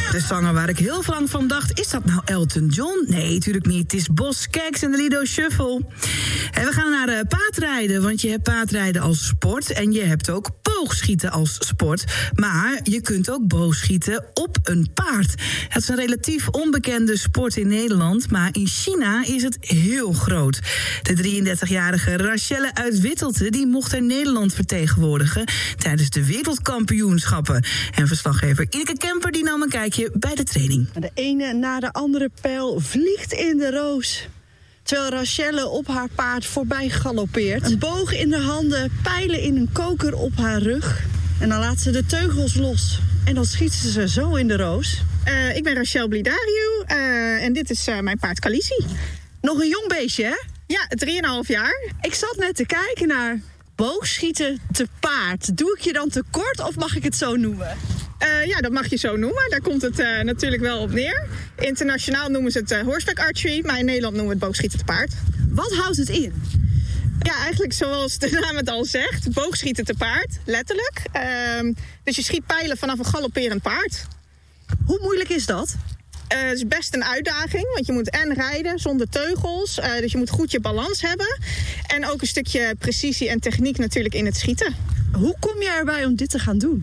De zanger waar ik heel lang van dacht, is dat nou Elton John? Nee, natuurlijk niet. Het is Boz Scaggs en de Lido Shuffle. En we gaan naar paardrijden, want je hebt paardrijden als sport en je hebt ook boogschieten als sport. Maar je kunt ook boogschieten op een paard. Het is een relatief onbekende sport in Nederland, maar in China is het heel groot. De 33-jarige Rachelle uit Wittelte die mocht haar Nederland vertegenwoordigen tijdens de wereldkampioenschappen. En verslaggever Ineke Kemper die nam een kijkje bij de training. De ene na de andere pijl vliegt in de roos, terwijl Rachelle op haar paard voorbij galoppeert. Een boog in de handen, pijlen in een koker op haar rug. En dan laat ze de teugels los. En dan schiet ze zo in de roos. Ik ben Rachelle Blidariu en dit is mijn paard Khaleesi. Nog een jong beestje, hè? Ja, 3,5 jaar. Ik zat net te kijken naar boogschieten te paard. Doe ik je dan tekort of mag ik het zo noemen? Ja, dat mag je zo noemen. Daar komt het natuurlijk wel op neer. Internationaal noemen ze het horseback archery, maar in Nederland noemen we het boogschieten te paard. Wat houdt het in? Ja, eigenlijk zoals de naam het al zegt, boogschieten te paard, letterlijk. Dus je schiet pijlen vanaf een galopperend paard. Hoe moeilijk is dat? Het is best een uitdaging, want je moet en rijden zonder teugels. Dus je moet goed je balans hebben. En ook een stukje precisie en techniek natuurlijk in het schieten. Hoe kom je erbij om dit te gaan doen?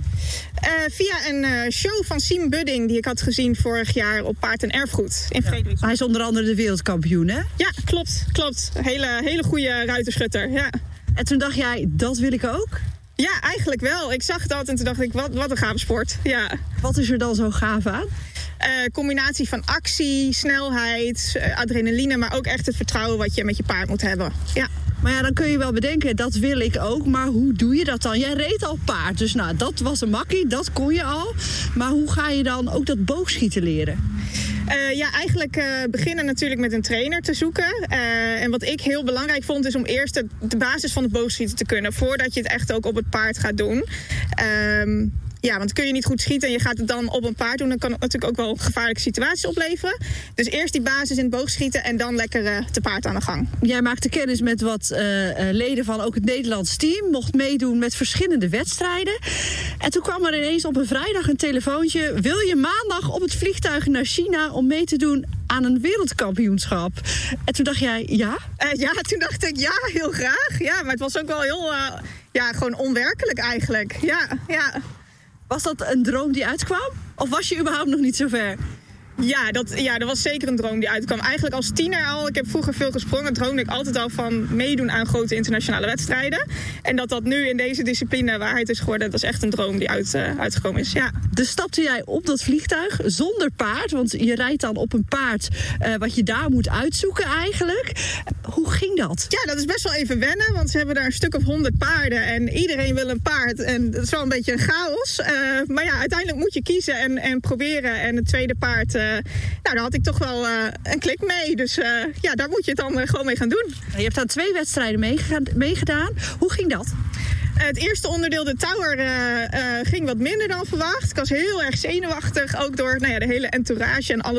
Via een show van Siem Budding die ik had gezien vorig jaar op Paard en Erfgoed in Frederikshald. Hij is onder andere de wereldkampioen, hè? Ja, klopt. Hele goede ruiterschutter, ja. En toen dacht jij, dat wil ik ook? Ja, eigenlijk wel. Ik zag dat en toen dacht ik, wat een gave sport. Ja. Wat is er dan zo gaaf aan? Combinatie van actie, snelheid, adrenaline, maar ook echt het vertrouwen wat je met je paard moet hebben. Ja. Maar ja, dan kun je wel bedenken, dat wil ik ook. Maar hoe doe je dat dan? Jij reed al paard, dus nou, dat was een makkie, dat kon je al. Maar hoe ga je dan ook dat boogschieten leren? Ja, eigenlijk beginnen natuurlijk met een trainer te zoeken. En wat ik heel belangrijk vond, is om eerst de basis van het boogschieten te kunnen, voordat je het echt ook op het paard gaat doen. Ja, want kun je niet goed schieten en je gaat het dan op een paard doen, dan kan het natuurlijk ook wel gevaarlijke situaties opleveren. Dus eerst die basis in het boogschieten en dan lekker te paard aan de gang. Jij maakte kennis met wat leden van ook het Nederlands team, mocht meedoen met verschillende wedstrijden. En toen kwam er ineens op een vrijdag een telefoontje: wil je maandag op het vliegtuig naar China om mee te doen aan een wereldkampioenschap? En toen dacht jij, ja? Ja, toen dacht ik, ja, heel graag. Ja, maar het was ook wel heel, gewoon onwerkelijk eigenlijk. Ja. Was dat een droom die uitkwam? Of was je überhaupt nog niet zo ver? Ja, dat was zeker een droom die uitkwam. Eigenlijk als tiener al. Ik heb vroeger veel gesprongen. Droomde ik altijd al van meedoen aan grote internationale wedstrijden. En dat nu in deze discipline waarheid is geworden, dat is echt een droom die uitgekomen is. Ja. Dus stapte jij op dat vliegtuig zonder paard? Want je rijdt dan op een paard wat je daar moet uitzoeken eigenlijk. Hoe ging dat? Ja, dat is best wel even wennen. Want ze hebben daar een stuk of 100 paarden. En iedereen wil een paard. En dat is wel een beetje een chaos. Maar ja, uiteindelijk moet je kiezen en proberen. En het tweede paard, daar had ik toch wel een klik mee. Dus ja, daar moet je het dan gewoon mee gaan doen. Je hebt aan 2 wedstrijden meegedaan. Hoe ging dat? Het eerste onderdeel, de tower, ging wat minder dan verwacht. Ik was heel erg zenuwachtig, ook door de hele entourage en alle